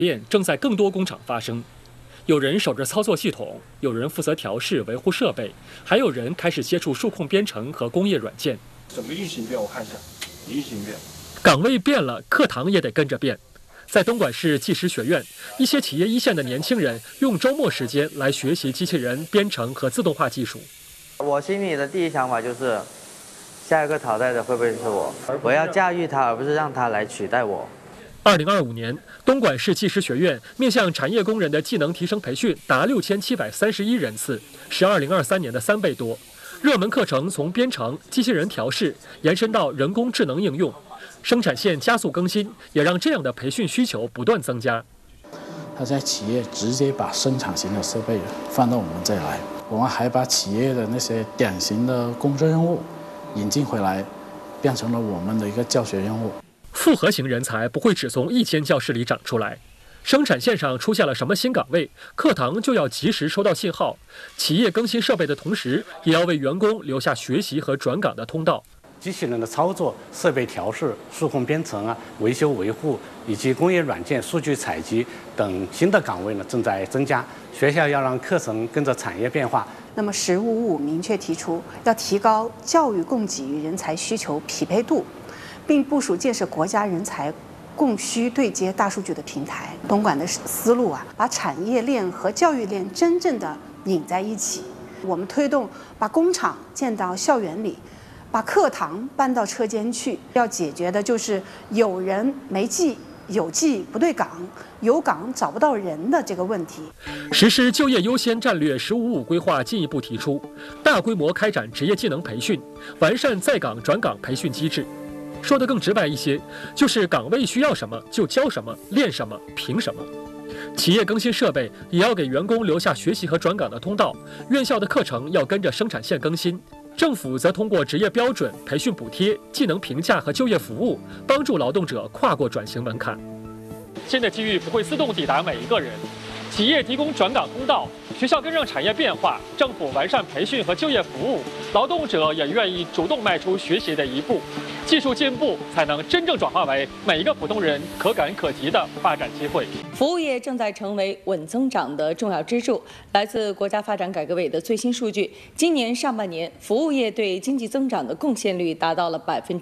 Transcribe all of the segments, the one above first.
链正在更多工厂发生，有人守着操作系统，有人负责调试维护设备，还有人开始接触数控编程和工业软件。 整个运行变，我看一下，运行变。 岗位变了，课堂也得跟着变。在东莞市技师学院，一些企业一线的年轻人用周末时间来学习机器人编程和自动化技术。 我心里的第一想法就是，下一个淘汰的会不会是我？我要驾驭它，而不是让它来取代我。 2025年，东莞市技师学院面向产业工人的技能提升培训达6731人次，是2023年的3倍多。热门课程从编程、机器人调试延伸到人工智能应用，生产线加速更新，也让这样的培训需求不断增加。 他在企业直接把生产型的设备放到我们这来，我们还把企业的那些典型的工作任务引进回来，变成了我们的一个教学任务。 复合型人才不会只从一间教室里长出来，生产线上出现了什么新岗位，课堂就要及时收到信号。企业更新设备的同时，也要为员工留下学习和转岗的通道。 机器人的操作、设备调试、数控编程维修维护以及工业软件、数据采集等新的岗位正在增加。学校要让课程跟着产业变化。 那么“1055”明确提出要提高教育供给与人才需求匹配度，并部署建设国家人才供需对接大数据的平台。东莞的思路把产业链和教育链真正的拧在一起。我们推动把工厂建到校园里，把课堂搬到车间去。要解决的就是有人没技，有技不对岗，有岗找不到人的这个问题。 实施就业优先战略“1055”规划进一步提出，大规模开展职业技能培训，完善在岗转岗培训机制。说得更直白一些，就是岗位需要什么就教什么，练什么凭什么。企业更新设备也要给员工留下学习和转岗的通道，院校的课程要跟着生产线更新，政府则通过职业标准、培训补贴、技能评价和就业服务，帮助劳动者跨过转型门槛。新的机遇不会自动抵达每一个人，企业提供转岗通道，学校跟上产业变化，政府完善培训和就业服务，劳动者也愿意主动迈出学习的一步。技术进步才能真正转化为每一个普通人可感可及的发展机会。 服务业正在成为稳增长的重要支柱。来自国家发展改革委的最新数据，今年上半年，服务业对经济增长的贡献率达到了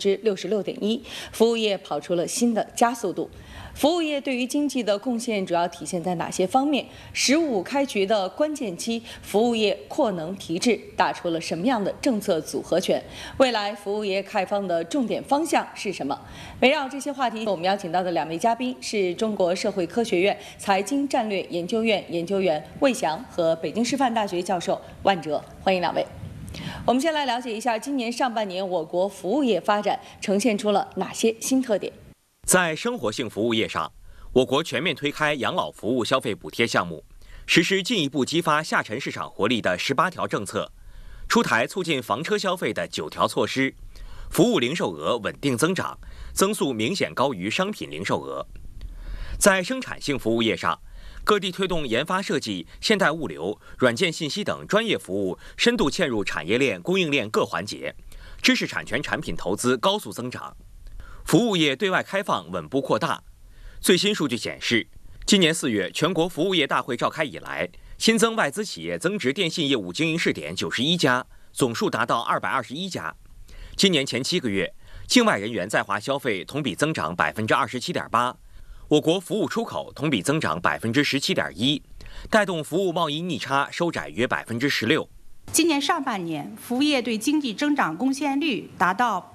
66.1%，服务业跑出了新的加速度。服务业对于经济的贡献主要体现在哪些方面？“15”开局的关键期，服务业扩能提质打出了什么样的政策组合拳？未来服务业开放的重点方向是什么？围绕这些话题，我们邀请到的2位嘉宾是中国社会科学院财经战略研究院研究员魏翔和北京师范大学教授万哲，欢迎2位。我们先来了解一下今年上半年我国服务业发展呈现出了哪些新特点。 在生活性服务业上，我国全面推开养老服务消费补贴项目，实施进一步激发下沉市场活力的18条政策，出台促进房车消费的9条措施，服务零售额稳定增长，增速明显高于商品零售额。在生产性服务业上，各地推动研发设计、现代物流、软件信息等专业服务深度嵌入产业链、供应链各环节，知识产权产品投资高速增长。服务业对外开放稳步扩大。最新数据显示，今年4月全国服务业大会召开以来，新增外资企业增值电信业务经营试点91家，总数达到221家。今年前7个月，境外人员在华消费同比增长27.8%，我国服务出口同比增长17.1%，带动服务贸易逆差收窄约16%。 今年上半年，服务业对经济增长贡献率达到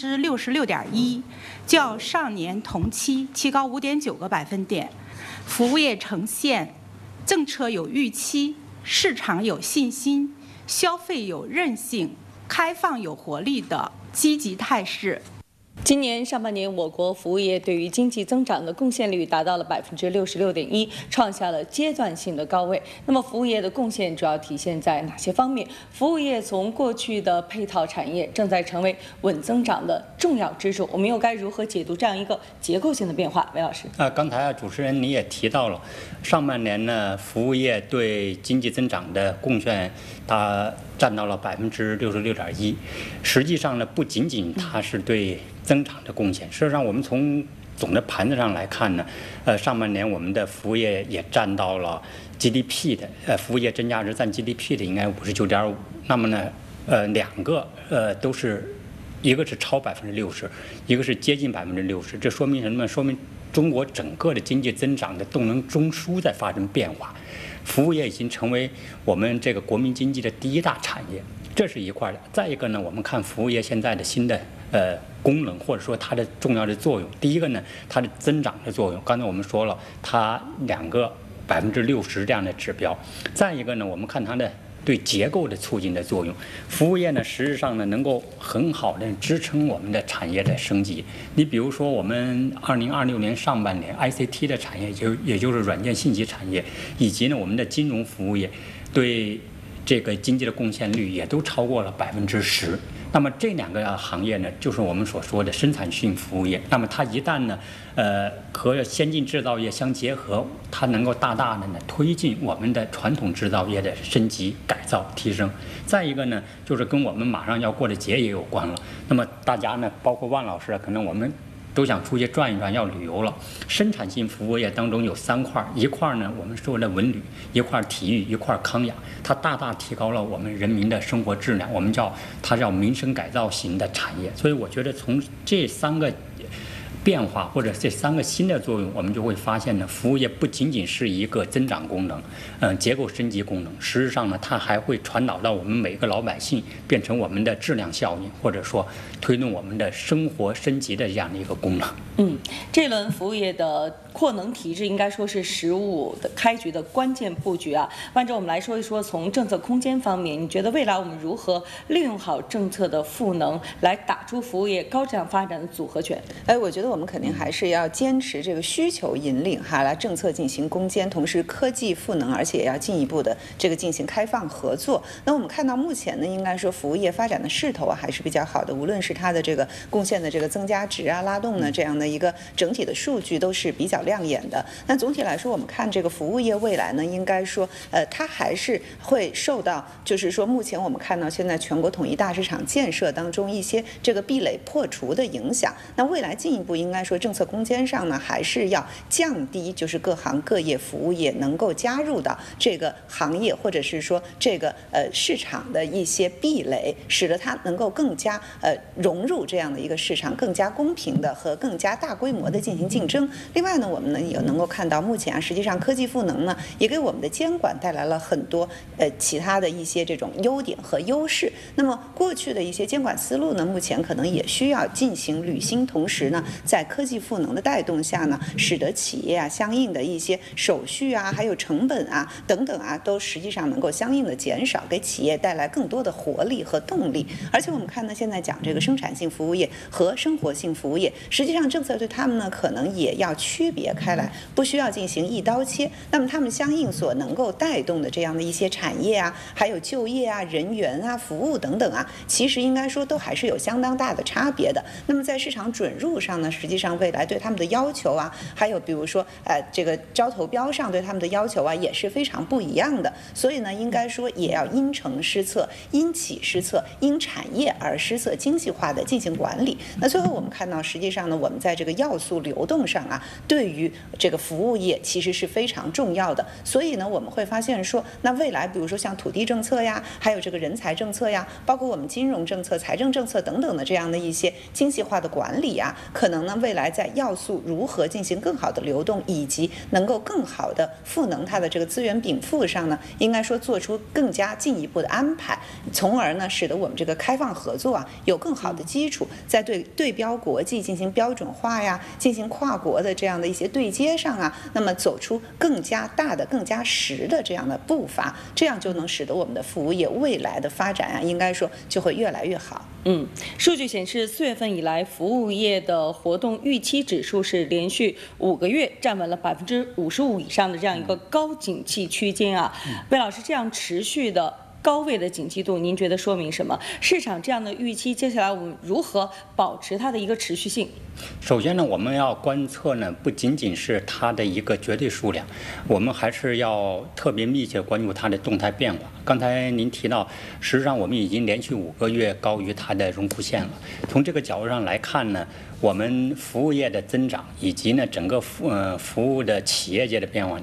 66.1%，较上年同期提高5.9个百分点。服务业呈现政策有预期、市场有信心、消费有韧性、开放有活力的积极态势。 今年上半年，我国服务业对于经济增长的贡献率达到了66.1%，创下了阶段性的高位。那么，服务业的贡献主要体现在哪些方面？服务业从过去的配套产业正在成为稳增长的重要支柱，我们又该如何解读这样一个结构性的变化？韦老师， 刚才主持人你也提到了，上半年呢，服务业对经济增长的贡献，它占到了66.1%。实际上呢，不仅仅它是对增长的贡献，事实上我们从总的盘子上来看呢，上半年我们的服务业也占到了 GDP 的，服务业增加值占 GDP 的应该59.5%。那么呢，两个都是，一个是超60%，一个是接近60%。这说明什么？说明中国整个的经济增长的动能中枢在发生变化，服务业已经成为我们这个国民经济的第一大产业，这是一块的。再一个呢，我们看服务业现在的新的功能，或者说它的重要的作用。第一个呢，它的增长的作用，刚才我们说了，它两个60%这样的指标。再一个呢，我们看它的对结构的促进的作用。服务业呢，实质上呢，能够很好的支撑我们的产业的升级。你比如说，我们2026年上半年 ICT 的产业，也就是软件信息产业，以及呢我们的金融服务业，对这个经济的贡献率也都超过了10%。那么这两个行业呢，就是我们所说的生产性服务业。那么它一旦呢，和先进制造业相结合，它能够大大的呢推进我们的传统制造业的升级、改造、提升。再一个呢，就是跟我们马上要过的节也有关了。那么大家呢，包括万老师，可能我们都想出去转一转，要旅游了。生产性服务业当中有3块，一块呢我们说的文旅，一块体育，一块康养，它大大提高了我们人民的生活质量，我们它叫民生改造型的产业。所以我觉得从这3个变化或者这3个新的作用，我们就会发现呢，服务业不仅仅是一个增长功能，结构升级功能，实际上呢，它还会传导到我们每一个老百姓，变成我们的质量效应，或者说推动我们的生活升级的这样的一个功能。 这轮服务业的扩能提质应该说是15的开局的关键布局啊。万州，我们来说一说从政策空间方面，你觉得未来我们如何利用好政策的赋能，来打出服务业高质量发展的组合拳？ 我觉得我们肯定还是要坚持这个需求引领哈，来政策进行攻坚，同时科技赋能，而且也要进一步的这个进行开放合作。那我们看到目前呢，应该说服务业发展的势头啊还是比较好的，无论是它的这个贡献的这个增加值啊、拉动呢这样的一个整体的数据都是比较亮眼的。那总体来说，我们看这个服务业未来呢，应该说它还是会受到，就是说目前我们看到现在全国统一大市场建设当中一些这个壁垒破除的影响。那未来进一步应该说政策攻坚上呢，还是要降低就是各行各业服务业能够加入到这个行业或者是说这个市场的一些壁垒，使得它能够更加融入这样的一个市场，更加公平的和更加大规模的进行竞争。另外呢，我们呢也能够看到，目前啊，实际上科技赋能呢，也给我们的监管带来了很多其他的一些这种优点和优势。那么过去的一些监管思路呢，目前可能也需要进行履新，同时呢，在科技赋能的带动下呢，使得企业啊相应的一些手续啊，还有成本啊等等啊，都实际上能够相应的减少，给企业带来更多的活力和动力。而且我们看呢，现在讲这个生产性服务业和生活性服务业，实际上政策对他们呢可能也要区别开来，不需要进行一刀切。那么他们相应所能够带动的这样的一些产业啊，还有就业啊、人员啊、服务等等啊，其实应该说都还是有相当大的差别的。那么在市场准入上呢，实际上未来对他们的要求啊，还有比如说这个招投标上对他们的要求啊，也是非常不一样的。所以呢，应该说也要因城施策、因企施策、因产业而施策，精细化的进行管理。那最后我们看到，实际上呢，我们在这个要素流动上啊，对于这个服务业其实是非常重要的。所以呢，我们会发现说，那未来比如说像土地政策呀，还有这个人才政策呀，包括我们金融政策、财政政策等等的这样的一些精细化的管理啊，可能呢未来在要素如何进行更好的流动，以及能够更好的赋能它的这个资源禀赋上呢，应该说做出更加进一步的安排，从而呢使得我们这个开放合作啊有更好的基础，在对标国际进行标准化呀，进行跨国的这样的一些对接上啊，那么走出更加大的、更加实的这样的步伐，这样就能使得我们的服务业未来的发展啊，应该说就会越来越好。 数据显示，4月份以来，服务业的活动预期指数是连续5个月站稳了55%以上的这样一个高景气区间啊。魏老师，这样持续的高位的景气度，您觉得说明什么？市场这样的预期，接下来我们如何保持它的一个持续性？ 首先呢，我们要观测呢，不仅仅是它的一个绝对数量，我们还是要特别密切关注它的动态变化。刚才您提到，实际上我们已经连续5个月高于它的荣枯线了。从这个角度上来看呢，我们服务业的增长以及呢整个服务的企业界的变化，